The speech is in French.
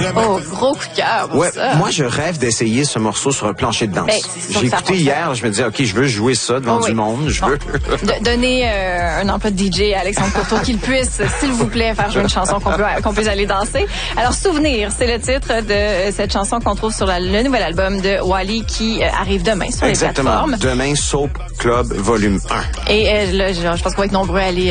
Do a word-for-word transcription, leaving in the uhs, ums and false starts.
Oh, gros coup de cœur pour Ouais, ça. moi, je rêve d'essayer ce morceau sur un plancher de danse. Ben, c'est sûr J'ai que ça écouté fonctionne. hier, je me disais, OK, je veux jouer ça devant Oh, du oui. monde, je Bon. veux. De- donner euh, un emploi de D J à Alexandre Courteau qu'il puisse, s'il vous plaît, faire jouer une chanson qu'on peut qu'on puisse aller danser. Alors, Souvenir, c'est le titre de euh, cette chanson qu'on trouve sur la- le nouvel album de Wally qui euh, arrive demain sur les Exactement. plateformes. Demain, Soap Club Volume un. Et euh, là, je, je pense qu'on va être nombreux à aller